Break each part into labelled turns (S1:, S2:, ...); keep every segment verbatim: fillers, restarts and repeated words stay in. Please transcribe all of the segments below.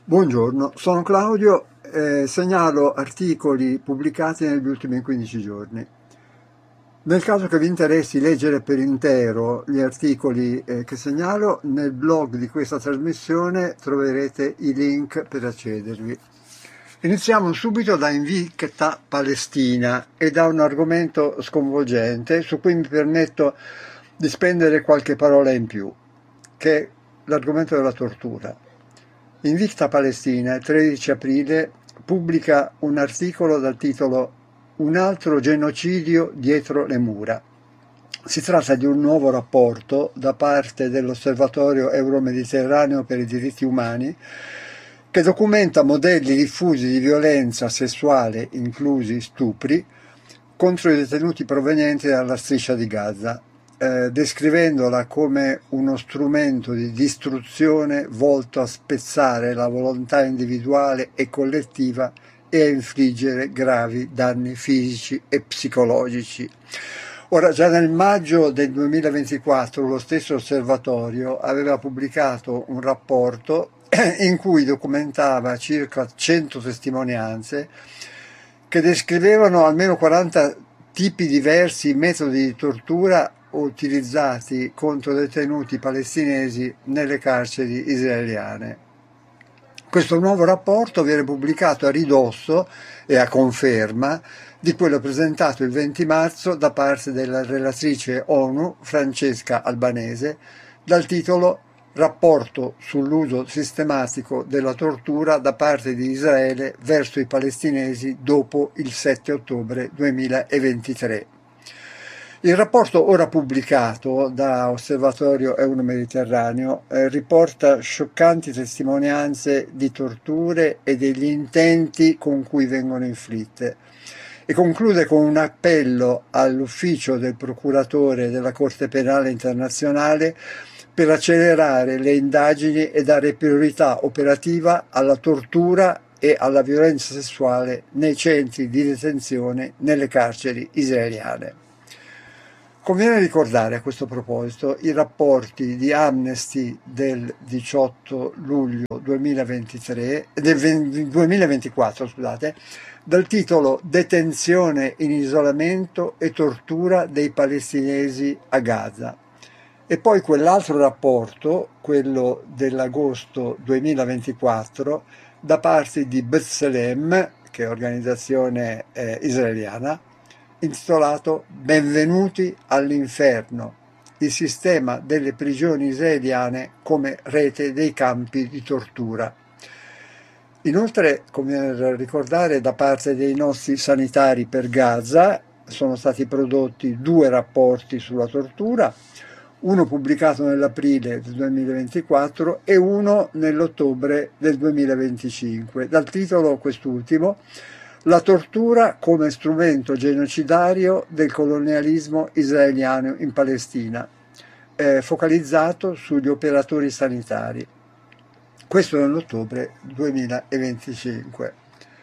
S1: Buongiorno, sono Claudio e segnalo articoli pubblicati negli ultimi quindici giorni. Nel caso che vi interessi leggere per intero gli articoli eh, che segnalo, nel blog di questa trasmissione troverete i link per accedervi. Iniziamo subito da Invicta Palestina e da un argomento sconvolgente su cui mi permetto di spendere qualche parola in più, che è l'argomento della tortura. Invicta Palestina, il tredici aprile, pubblica un articolo dal titolo "Un altro genocidio dietro le mura". Si tratta di un nuovo rapporto da parte dell'Osservatorio Euromediterraneo per i diritti umani che documenta modelli diffusi di violenza sessuale, inclusi stupri, contro i detenuti provenienti dalla striscia di Gaza, eh, descrivendola come uno strumento di distruzione volto a spezzare la volontà individuale e collettiva e a infliggere gravi danni fisici e psicologici. Ora, già nel maggio del duemilaventiquattro lo stesso osservatorio aveva pubblicato un rapporto in cui documentava circa cento testimonianze che descrivevano almeno quaranta tipi diversi, metodi di tortura utilizzati contro detenuti palestinesi nelle carceri israeliane. Questo nuovo rapporto viene pubblicato a ridosso e a conferma di quello presentato il venti marzo da parte della relatrice ONU Francesca Albanese dal titolo "Rapporto sull'uso sistematico della tortura da parte di Israele verso i palestinesi dopo il sette ottobre duemilaventitré". Il rapporto ora pubblicato da Osservatorio Euromediterraneo eh, riporta scioccanti testimonianze di torture e degli intenti con cui vengono inflitte e conclude con un appello all'ufficio del procuratore della Corte Penale Internazionale per accelerare le indagini e dare priorità operativa alla tortura e alla violenza sessuale nei centri di detenzione nelle carceri israeliane. Conviene ricordare a questo proposito i rapporti di Amnesty del diciotto luglio duemilaventitré, del duemilaventiquattro, scusate, dal titolo "Detenzione in isolamento e tortura dei palestinesi a Gaza". E poi quell'altro rapporto, quello dell'agosto duemilaventiquattro, da parte di B'Tselem, che è organizzazione eh, israeliana, intitolato "Benvenuti all'inferno, il sistema delle prigioni israeliane come rete dei campi di tortura". Inoltre, conviene ricordare, da parte dei nostri sanitari per Gaza sono stati prodotti due rapporti sulla tortura, uno pubblicato nell'aprile del duemilaventiquattro e uno nell'ottobre del duemilaventicinque, dal titolo quest'ultimo "La tortura come strumento genocidario del colonialismo israeliano in Palestina", eh, focalizzato sugli operatori sanitari. Questo nell'ottobre duemilaventicinque.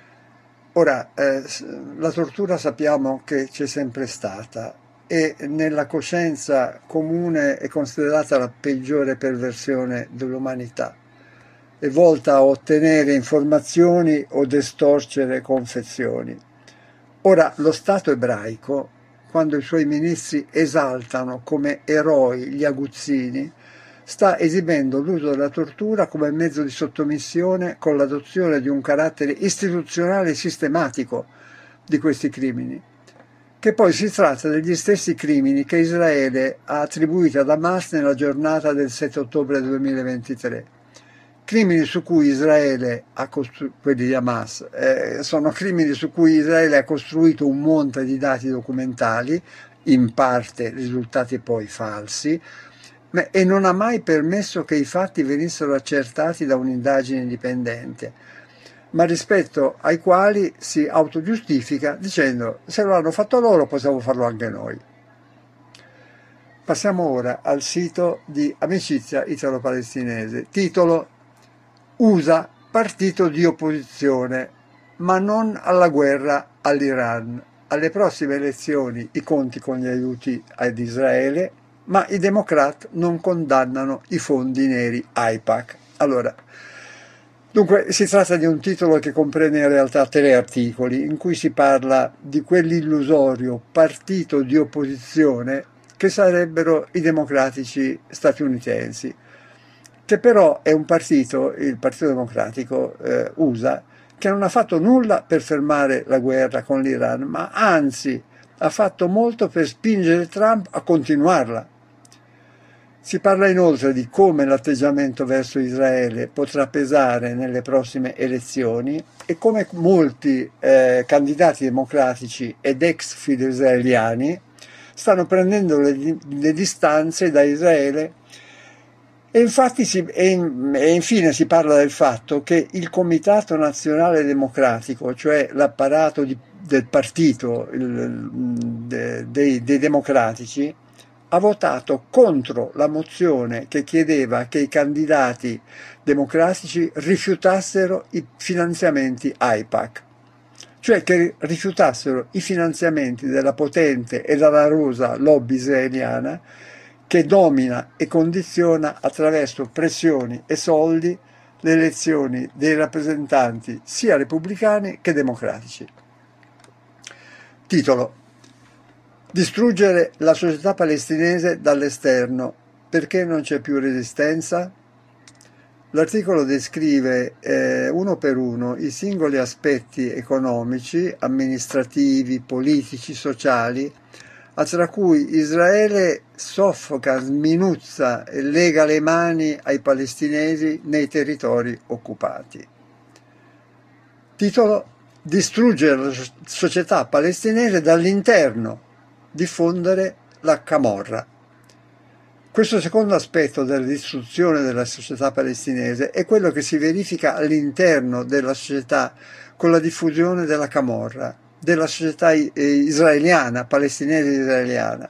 S1: Ora, eh, la tortura sappiamo che c'è sempre stata e nella coscienza comune è considerata la peggiore perversione dell'umanità. È volta a ottenere informazioni o distorcere confezioni. Ora, lo Stato ebraico, quando i suoi ministri esaltano come eroi gli aguzzini, sta esibendo l'uso della tortura come mezzo di sottomissione con l'adozione di un carattere istituzionale sistematico di questi crimini, che poi si tratta degli stessi crimini che Israele ha attribuito ad Hamas nella giornata del sette ottobre duemilaventitré. Crimini su cui Israele ha costruito, quelli di Hamas, eh, sono crimini su cui Israele ha costruito un monte di dati documentali, in parte risultati poi falsi, e non ha mai permesso che i fatti venissero accertati da un'indagine indipendente, ma rispetto ai quali si autogiustifica dicendo: se lo hanno fatto loro possiamo farlo anche noi. Passiamo ora al sito di Amicizia Italo-Palestinese, titolo "U S A partito di opposizione, ma non alla guerra all'Iran. Alle prossime elezioni i conti con gli aiuti ad Israele, ma i Democrat non condannano i fondi neri AIPAC". Allora, Dunque, si tratta di un titolo che comprende in realtà tre articoli in cui si parla di quell'illusorio partito di opposizione che sarebbero i democratici statunitensi, che però è un partito, il Partito Democratico eh, U S A, che non ha fatto nulla per fermare la guerra con l'Iran, ma anzi ha fatto molto per spingere Trump a continuarla. Si parla inoltre di come l'atteggiamento verso Israele potrà pesare nelle prossime elezioni e come molti eh, candidati democratici ed ex filo-israeliani stanno prendendo le, le distanze da Israele. E, infatti si, e, in, e infine si parla del fatto che il Comitato Nazionale Democratico, cioè l'apparato di, del partito il, de, dei, dei democratici, ha votato contro la mozione che chiedeva che i candidati democratici rifiutassero i finanziamenti AIPAC, cioè che rifiutassero i finanziamenti della potente e dalarosa lobby israeliana che domina e condiziona attraverso pressioni e soldi le elezioni dei rappresentanti sia repubblicani che democratici. Titolo: distruggere la società palestinese dall'esterno, perché non c'è più resistenza? L'articolo descrive eh, uno per uno i singoli aspetti economici, amministrativi, politici, sociali, tra cui Israele soffoca, sminuzza e lega le mani ai palestinesi nei territori occupati. Titolo: distruggere la società palestinese dall'interno, diffondere la camorra. Questo secondo aspetto della distruzione della società palestinese è quello che si verifica all'interno della società con la diffusione della camorra, della società israeliana, palestinese israeliana.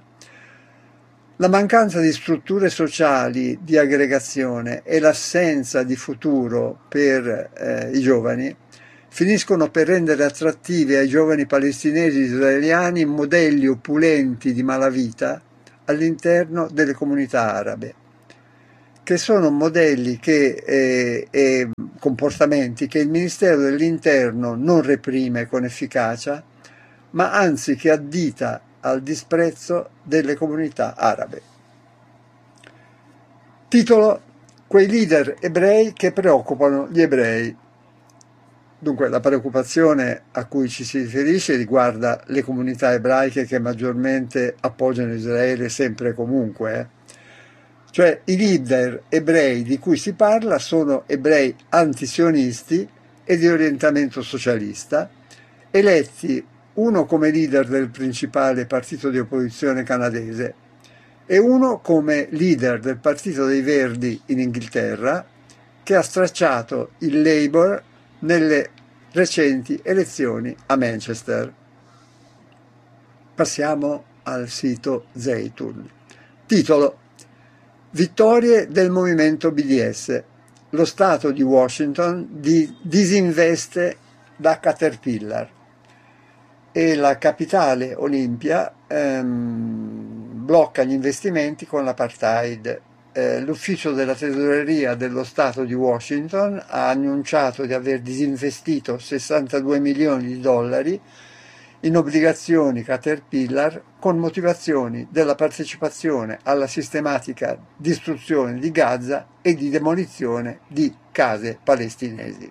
S1: La mancanza di strutture sociali di aggregazione e l'assenza di futuro per eh, i giovani finiscono per rendere attrattivi ai giovani palestinesi israeliani modelli opulenti di malavita all'interno delle comunità arabe, che sono modelli che, eh, e comportamenti che il Ministero dell'Interno non reprime con efficacia, ma anzi che addita al disprezzo delle comunità arabe. Titolo: quei leader ebrei che preoccupano gli ebrei. Dunque, la preoccupazione a cui ci si riferisce riguarda le comunità ebraiche che maggiormente appoggiano Israele sempre e comunque. Eh. Cioè, i leader ebrei di cui si parla sono ebrei antisionisti e di orientamento socialista, eletti uno come leader del principale partito di opposizione canadese e uno come leader del Partito dei Verdi in Inghilterra, che ha stracciato il Labour nelle recenti elezioni a Manchester. Passiamo al sito Zeytun. Titolo: vittorie del movimento B D S. Lo Stato di Washington di, disinveste da Caterpillar e la capitale Olimpia ehm, blocca gli investimenti con l'apartheid. Eh, l'ufficio della tesoreria dello Stato di Washington ha annunciato di aver disinvestito sessantadue milioni di dollari in obbligazioni Caterpillar con motivazioni della partecipazione alla sistematica distruzione di Gaza e di demolizione di case palestinesi.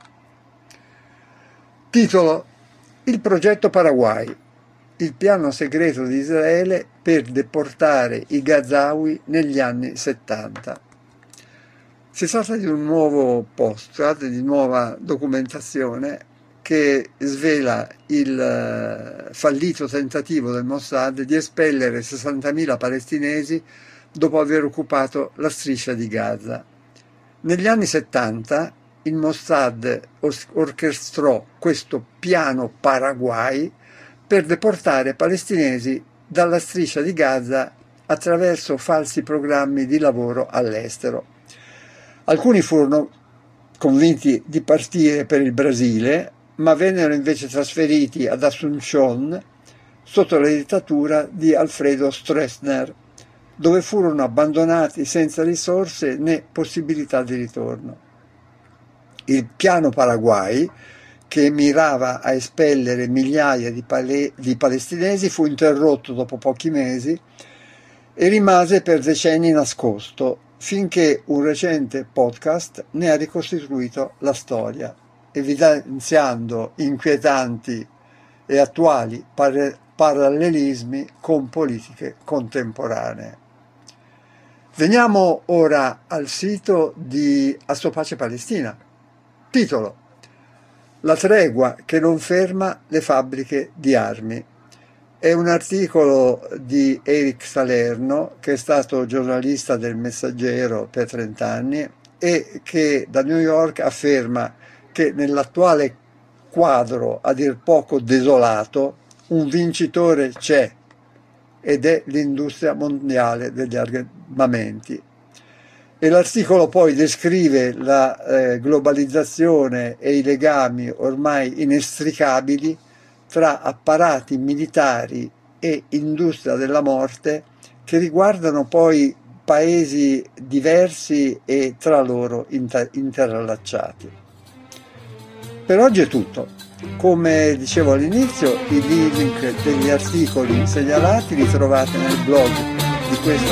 S1: Titolo: il progetto Paraguay, il piano segreto di Israele per deportare i Gazawi negli anni settanta. Si tratta di un nuovo post, di nuova documentazione che svela il fallito tentativo del Mossad di espellere sessantamila palestinesi dopo aver occupato la striscia di Gaza. Negli anni settanta il Mossad orchestrò questo piano Paraguay per deportare palestinesi dalla striscia di Gaza attraverso falsi programmi di lavoro all'estero. Alcuni furono convinti di partire per il Brasile, ma vennero invece trasferiti ad Asunción sotto la dittatura di Alfredo Stroessner, dove furono abbandonati senza risorse né possibilità di ritorno. Il piano Paraguay, che mirava a espellere migliaia di, pale- di palestinesi, fu interrotto dopo pochi mesi e rimase per decenni nascosto, finché un recente podcast ne ha ricostituito la storia, evidenziando inquietanti e attuali par- parallelismi con politiche contemporanee. Veniamo ora al sito di Assopace Palestina. Titolo: La tregua che non ferma le fabbriche di armi. È un articolo di Eric Salerno, che è stato giornalista del Messaggero per trent'anni e che da New York afferma che nell'attuale quadro a dir poco desolato un vincitore c'è, ed è l'industria mondiale degli armamenti. E l'articolo poi descrive la eh, globalizzazione e i legami ormai inestricabili tra apparati militari e industria della morte, che riguardano poi paesi diversi e tra loro inter- interallacciati. Per oggi è tutto. Come dicevo all'inizio, i link degli articoli segnalati li trovate nel blog di questo